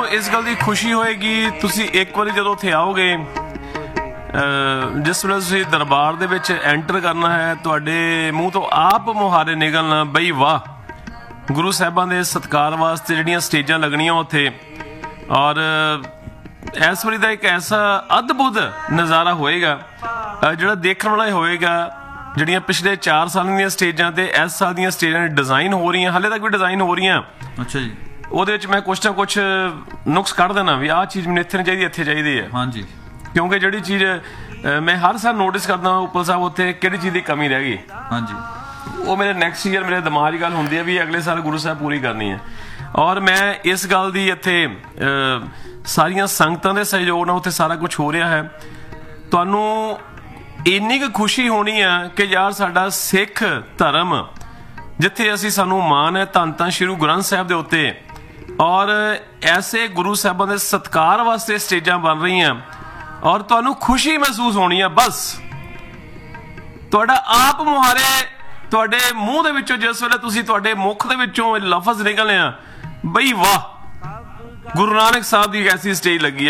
इस गल की खुशी होएगी तुसी एक बारी जदों उत्थे आओगे, जिस वेले तुसी दरबार दे विच एंटर करना है, तुहाडे मूँह तो आप मुहारे निकलना बई वाह, गुरु साहिबां दे सत्कार वास्ते जिहड़ियां स्टेजां लगणियां उत्थे। और इस वारी दा एक ऐसा अद्भुत नज़ारा होएगा जिहड़ा देखण वाला होएगा। जिहड़ियां पिछले 4 साल दी स्टेजां ते इस साल दी स्टेजां डिज़ाइन हो रही, हाले तक भी डिज़ाइन हो रही। अच्छा जी, ਉਹਦੇ ਵਿੱਚ ਮੈਂ ਕੁਛ ਨਾ ਕੁਛ ਨੁਕਸ ਕੱਢ ਦੇਣਾ ਵੀ ਆਹ ਚੀਜ਼ ਮੈਨੂੰ ਇੱਥੇ ਨਹੀਂ ਚਾਹੀਦੀ, ਇੱਥੇ ਚਾਹੀਦੀ ਹੈ। ਹਾਂਜੀ, ਕਿਉਂਕਿ ਜਿਹੜੀ ਚੀਜ਼ ਮੈਂ ਹਰ ਸਾਲ ਨੋਟਿਸ ਕਰਦਾ ਉੱਪਲ ਸਾਹਿਬ ਉੱਥੇ ਕਿਹੜੀ ਚੀਜ਼ ਦੀ ਕਮੀ ਰਹਿ ਗਈ, ਹਾਂਜੀ, ਉਹ ਮੇਰੇ ਨੈਕਸਟ ਈਅਰ ਮੇਰੇ ਦਿਮਾਗ 'ਚ ਗੱਲ ਹੁੰਦੀ ਹੈ ਵੀ ਅਗਲੇ ਸਾਲ ਗੁਰੂ ਸਾਹਿਬ ਪੂਰੀ ਕਰਨੀ ਹੈ। ਔਰ ਮੈਂ ਇਸ ਗੱਲ ਦੀ ਇੱਥੇ ਸਾਰੀਆਂ ਸੰਗਤਾਂ ਦੇ ਸਹਿਯੋਗ ਨਾਲ ਉੱਥੇ ਸਾਰਾ ਕੁਝ ਹੋ ਰਿਹਾ ਹੈ। ਤੁਹਾਨੂੰ ਇੰਨੀ ਕੁ ਖੁਸ਼ੀ ਹੋਣੀ ਆ ਕਿ ਯਾਰ ਸਾਡਾ ਸਿੱਖ ਧਰਮ ਜਿੱਥੇ ਅਸੀਂ ਸਾਨੂੰ ਮਾਣ ਹੈ ਧੰਨ ਧੰਨ ਸ਼੍ਰੀ ਗੁਰੂ ਗ੍ਰੰਥ ਸਾਹਿਬ ਦੇ ਉੱਤੇ, ਔਰ ਐਸੇ ਗੁਰੂ ਸਾਹਿਬਾਂ ਦੇ ਸਤਿਕਾਰ ਵਾਸਤੇ ਸਟੇਜਾਂ ਬਣ ਰਹੀਆਂ, ਔਰ ਤੁਹਾਨੂੰ ਖੁਸ਼ੀ ਮਹਿਸੂਸ ਹੋਣੀ ਆ। ਬਸ ਤੁਹਾਡਾ ਆਪ ਮੁਹਾਰੇ ਤੁਹਾਡੇ ਮੂੰਹ ਦੇ ਵਿੱਚੋਂ ਜਿਸ ਵੇਲੇ ਤੁਸੀਂ ਤੁਹਾਡੇ ਮੁਖ ਦੇ ਵਿੱਚੋਂ ਲਫ਼ਜ਼ ਨਿਕਲਨੇ ਆ ਬਈ ਵਾਹ, ਗੁਰੂ ਨਾਨਕ ਸਾਹਿਬ ਦੀ ਐਸੀ ਸਟੇਜ ਲੱਗੀ ਹੈ।